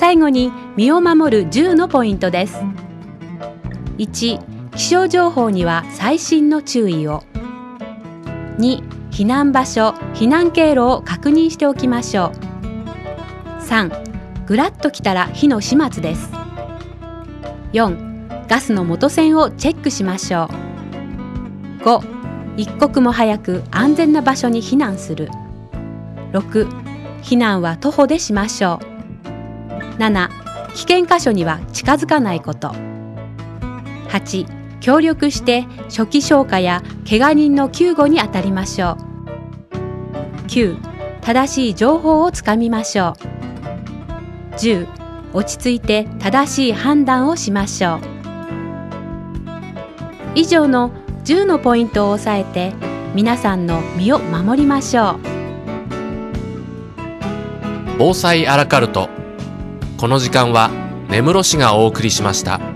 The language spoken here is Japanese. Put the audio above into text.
最後に身を守る10のポイントです。1、気象情報には細心の注意を。2、避難場所、避難経路を確認しておきましょう。3、ぐらっときたら火の始末です。4、ガスの元栓をチェックしましょう。5、一刻も早く安全な場所に避難する。6、避難は徒歩でしましょう。7、危険箇所には近づかないこと。8、協力して初期消火や怪我人の救護に当たりましょう。9、正しい情報をつかみましょう。10、落ち着いて正しい判断をしましょう。以上の10のポイントを押さえて皆さんの身を守りましょう。 防災アラカルト。この時間は根室市がお送りしました。